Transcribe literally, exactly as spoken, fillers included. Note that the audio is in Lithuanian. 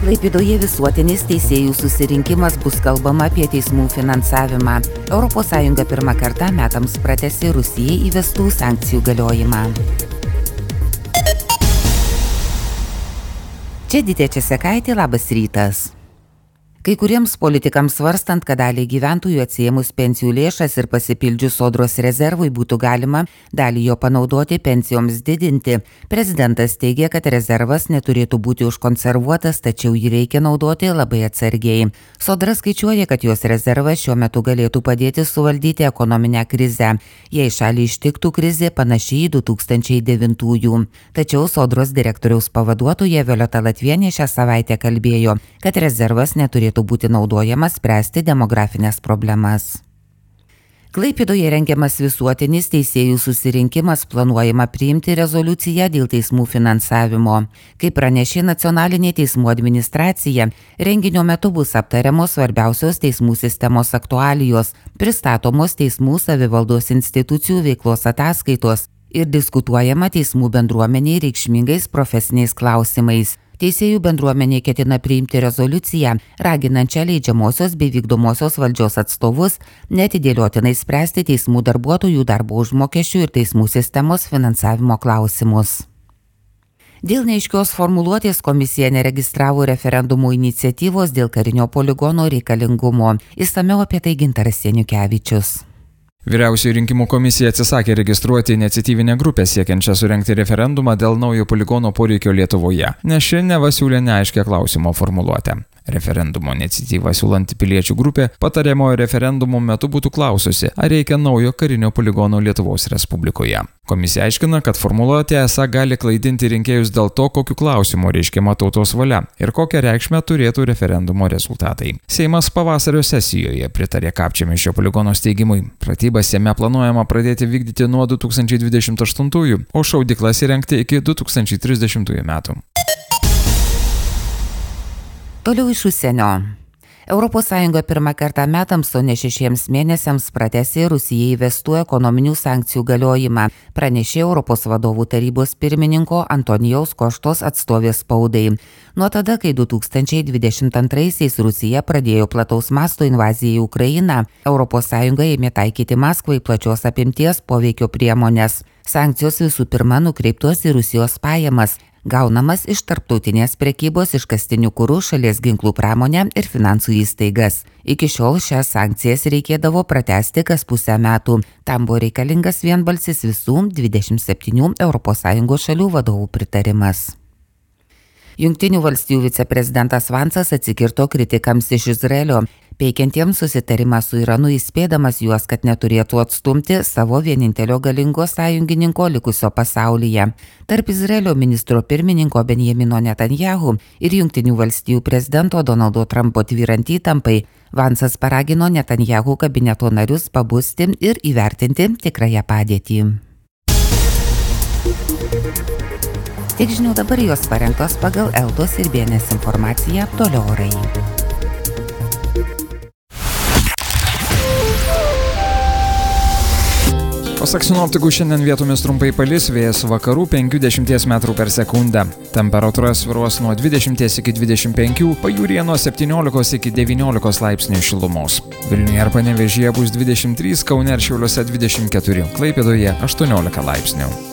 Klaipėdoje visuotinis teisėjų susirinkimas, bus kalbama apie teismų finansavimą. Europos Sąjunga pirmą kartą metams pratęsė Rusijai įvestų sankcijų galiojimą. Čia Ditė Česekaitė, labas rytas. Kai kuriems politikams svarstant, kad dalį gyventojų atsiėmus pensijų lėšas ir pasipildžius sodros rezervui būtų galima dalį jo panaudoti pensijoms didinti, prezidentas teigia, kad rezervas neturėtų būti užkonservuotas, tačiau jį reikia naudoti labai atsargiai. Sodra skaičiuoja, kad jos rezervas šiuo metu galėtų padėti suvaldyti ekonominę krizę, jei šalį ištiktų krizė panašiai į du tūkstančiai devintųjų. Tačiau sodros direktoriaus pavaduotoja Violeta Latvienė šią savaitę kalbėjo, kad rezervas neturėtų būti naudojamas spręsti demografinės problemas. Klaipėdoje rengiamas visuotinis teisėjų susirinkimas, planuojama priimti rezoliuciją dėl teismų finansavimo. Kaip pranešė nacionalinė teismų administracija, renginio metu bus aptariamos svarbiausios teismų sistemos aktualijos, pristatomos teismų savivaldos institucijų veiklos ataskaitos ir diskutuojama teismų bendruomeniai reikšmingais profesiniais klausimais. Teisėjų bendruomenė ketina priimti rezoliuciją, raginančią leidžiamosios bei vykdomosios valdžios atstovus neatidėliotinai spręsti teismų darbuotojų darbo užmokesčių ir teismų sistemos finansavimo klausimus. Dėl neaiškios formuluotės komisija neregistravo referendumo iniciatyvos dėl karinio poligono reikalingumo. Išsamiau apie tai Gintaras Janiukevičius. Vyriausioji rinkimų komisija atsisakė registruoti iniciatyvinę grupę siekiančią surengti referendumą dėl naujo poligono poreikio Lietuvoje, nes ši neva siūlė neaiškią klausimo formuluotę. Referendumo iniciatyvą siūlanti piliečių grupė patariamojo referendumo metu būtų klaususi, ar reikia naujo karinio poligono Lietuvos Respublikoje. Komisija aiškina, kad formuluotė esą gali klaidinti rinkėjus dėl to, kokiu klausimu reiškiama tautos valia ir kokią reikšmę turėtų referendumo rezultatai. Seimas pavasario sesijoje pritarė Kapčiamiesčio poligono steigimui. Pratybas jame planuojama pradėti vykdyti nuo du tūkstančiai dvidešimt aštuntųjų, o šaudyklas įrengti iki du tūkstančiai trisdešimtųjų metų. Toliau iš užsienio. Europos Sąjunga pirmą kartą metams, o ne šešiems mėnesiams pratęsė Rusijai įvestų ekonominių sankcijų galiojimą, pranešė Europos vadovų tarybos pirmininko Antonijaus Koštos atstovės spaudai. Nuo tada, kai du tūkstančiai dvidešimt antraisiais Rusija pradėjo plataus masto invaziją į Ukrainą, Europos Sąjunga ėmė taikyti Maskvai plačios apimties poveikio priemonės. Sankcijos visų pirma nukreiptos į Rusijos pajamas, gaunamas iš tarptautinės prekybos iškastiniu kuru, šalies ginklų pramonę ir finansų įstaigas. Iki šiol šias sankcijas reikėdavo pratęsti kas pusę metų. Tam buvo reikalingas vienbalsis visų dvidešimt septynių Europos Sąjungos šalių vadovų pritarimas. Jungtinių valstijų viceprezidentas Vansas atsikirto kritikams iš Izraelio, peikiantiems susitarimą su Iranu, įspėdamas juos, kad neturėtų atstumti savo vienintelio galingo sąjungininko likusio pasaulyje. Tarp Izraelio ministro pirmininko Benjamino Netanyahu ir Jungtinių valstijų prezidento Donaldo Trumpo tvyrant įtampai, Vansas paragino Netanyahu kabineto narius pabusti ir įvertinti tikrąją padėtį. Tiek žinių dabar, jos parengtos pagal Eltos ir B N S informaciją. Toliau orai. Pasak sinoptikų, šiandien vietomis trumpai palis, vėjas vakarų penkių dešimties metrų per sekundę. Temperatūra svyruos nuo dvidešimties iki dvidešimt penkių, pajūryje nuo septyniolikos iki devyniolikos laipsnių šilumos. Vilniuje ir Panevėžyje bus dvidešimt trys, Kaune ir Šiauliuose dvidešimt keturi, Klaipėdoje aštuoniolika laipsnių.